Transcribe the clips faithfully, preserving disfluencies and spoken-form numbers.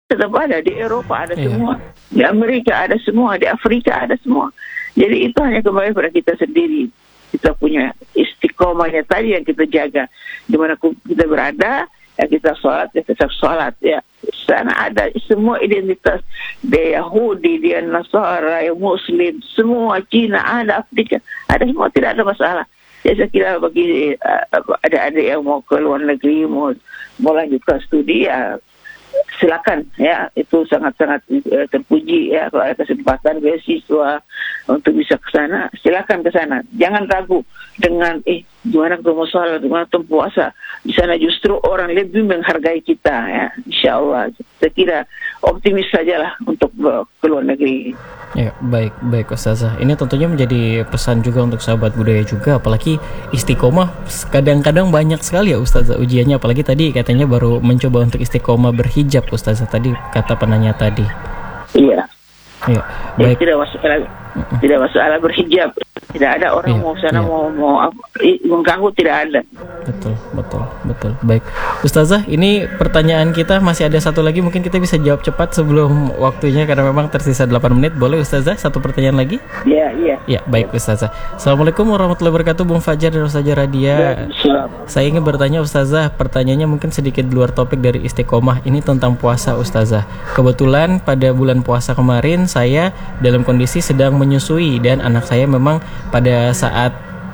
tetap ada, di Eropa ada Iya. semua, di Amerika ada semua, di Afrika ada semua. Jadi itu hanya kembali pada kita sendiri. Kita punya istiqomahnya tadi yang kita jaga. Di mana kita berada, ya kita sholat, ya tetap sholat. Ya. Sana ada semua identitas. Dia Yahudi, dia Nasara, dia Muslim, semua Cina, ada Afrika, ada semua, tidak ada masalah. Ya, saya kira bagi uh, ada-ada yang mau ke luar negeri, mau, mau lanjutkan studi, ya silakan, ya itu sangat-sangat uh, terpuji, ya kalau ada kesempatan beasiswa untuk bisa ke sana, silakan ke sana. Jangan ragu dengan eh gimana ketemu sholat, gimana ketemu puasa. Di sana justru orang lebih menghargai kita, ya insyaallah. Saya kira optimis sajalah untuk uh, ke luar negeri. Ya, baik, baik Ustazah. Ini tentunya menjadi pesan juga untuk sahabat budaya juga, apalagi istiqomah kadang-kadang banyak sekali ya Ustazah ujiannya, apalagi tadi katanya baru mencoba untuk istiqomah berhijab Ustazah tadi kata penanya tadi. Iya. Iya, Ya, baik. tidak masalah, tidak masalah berhijab. Tidak ada orang Iya, mau sana iya. mau mau apa, i- mengganggu, tidak ada. Betul, betul, betul. Baik, Ustazah, ini pertanyaan kita masih ada satu lagi, mungkin kita bisa jawab cepat sebelum waktunya karena memang tersisa delapan menit. Boleh Ustazah, satu pertanyaan lagi? Ya, iya. Ya, baik Ustazah. Assalamualaikum warahmatullahi wabarakatuh, Bung Fajar dan Ustazah Radia. Salam. Saya ingin bertanya Ustazah, pertanyaannya mungkin sedikit di luar topik dari istiqomah. Ini tentang puasa Ustazah. Kebetulan pada bulan puasa kemarin saya dalam kondisi sedang menyusui dan anak saya memang pada saat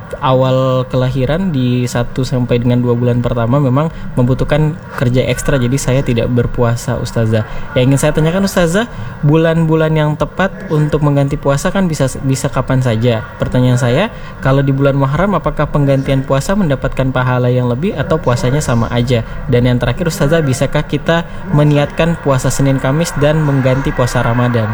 awal kelahiran di satu sampai dengan dua bulan pertama memang membutuhkan kerja ekstra, jadi saya tidak berpuasa Ustazah. Yang ingin saya tanyakan Ustazah, bulan-bulan yang tepat untuk mengganti puasa kan bisa bisa kapan saja. Pertanyaan saya, kalau di bulan Muharram apakah penggantian puasa mendapatkan pahala yang lebih atau puasanya sama aja? Dan yang terakhir Ustazah, bisakah kita meniatkan puasa Senin Kamis dan mengganti puasa Ramadan?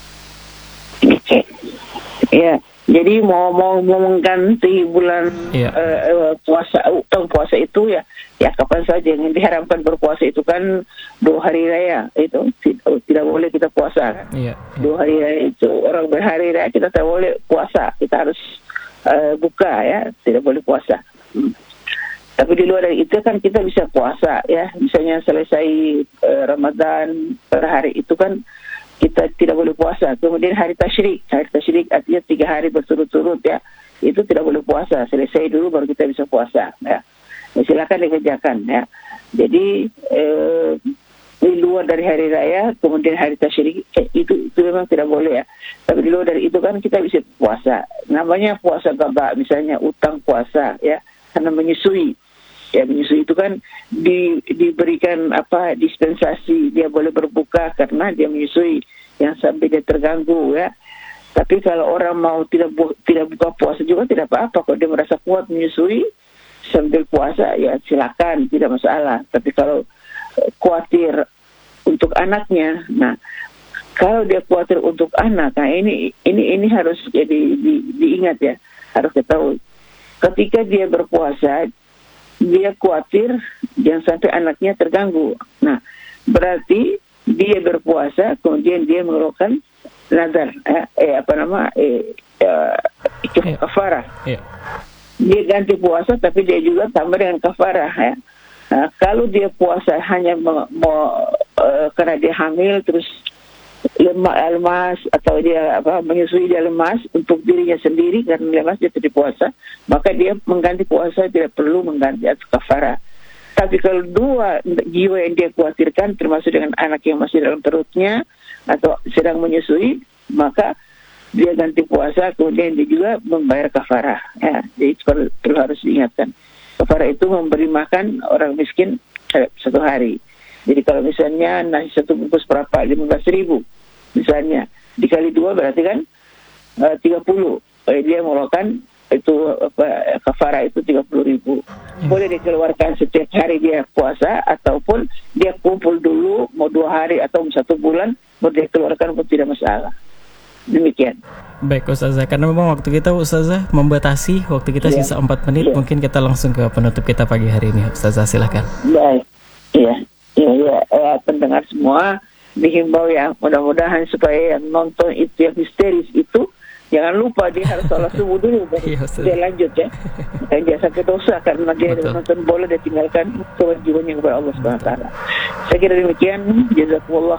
Ya, jadi mau mau mau mengganti bulan Iya. eh, eh, puasa tahun puasa itu ya ya kapan saja. Yang diharamkan berpuasa itu kan dua hari raya, itu tidak, tidak boleh kita puasa kan. Iya. Dua hari raya itu orang berhari raya kita tidak boleh puasa, kita harus eh, buka, ya tidak boleh puasa. Hmm. Tapi di luar dari itu kan kita bisa puasa, ya misalnya selesai eh, Ramadan per hari itu kan kita tidak boleh puasa. Kemudian hari tasyrik, hari tasyrik artinya tiga hari berturut-turut, ya itu tidak boleh puasa. Selesai dulu baru kita bisa puasa, ya, ya silakan dikerjakan, ya. Jadi eh, di luar dari hari raya kemudian hari tasyrik eh, itu itu memang tidak boleh, ya. Tapi di luar dari itu kan kita bisa puasa. Namanya puasa qada, misalnya utang puasa, ya, karena menyusui. Ya, menyusui itu kan di, diberikan apa dispensasi, dia boleh berbuka karena dia menyusui, yang sampai dia terganggu, ya. Tapi kalau orang mau tidak bu, tidak buka puasa juga tidak apa-apa, kalau dia merasa kuat menyusui sambil puasa, ya silakan, tidak masalah. Tapi kalau eh, khawatir untuk anaknya, nah kalau dia khawatir untuk anak, nah ini ini ini harus jadi di, diingat, ya, harus ketahui ketika dia berpuasa dia khawatir jangan sampai anaknya terganggu. Nah, berarti dia berpuasa kemudian dia mengeluarkan nazar, eh, eh apa nama, eh, eh kafarah. Iya. Dia ganti puasa tapi dia juga tambah dengan kafarah, ya. Nah, kalau dia puasa hanya mau, mau uh, karena dia hamil terus lemas, lemas atau dia apa menyusui dia lemas untuk dirinya sendiri karena lemas dia tidak puasa, maka dia mengganti puasa, tidak perlu mengganti atau kafarah. Tapi kalau dua jiwa yang dia khawatirkan termasuk dengan anak yang masih dalam perutnya atau sedang menyusui, maka dia ganti puasa kemudian dia juga membayar kafarah, ya. Jadi itu perlu, perlu harus diingatkan. Kafarah itu memberi makan orang miskin satu hari. Jadi kalau misalnya nasi satu bungkus berapa? lima belas ribu. Misalnya, dikali dua berarti kan uh, tiga puluh. Eh, dia mengeluarkan itu apa, kafarah itu tiga puluh ribu. Boleh dikeluarkan setiap hari dia puasa, ataupun dia kumpul dulu, mau dua hari atau satu bulan, boleh dikeluarkan pun tidak masalah. Demikian. Baik Ustazah, karena memang waktu kita Ustazah membatasi, waktu kita Ya. sisa empat menit, Ya. Mungkin kita langsung ke penutup kita pagi hari ini. Ustazah silakan. Baik. Iya. Iya, ya, ya, pendengar semua dihimbau, ya, mudah-mudahan supaya yang nonton itu yang histeris itu jangan lupa dia harus sholat subuh dulu baru Iya, Ustaz. dia lanjut, ya. Dan dia sampai dosa karena dia Betul. nonton bola, dia tinggalkan kewajibannya kepada Allah Subhanahu wa taala. Saya kira demikian. Jazakumullah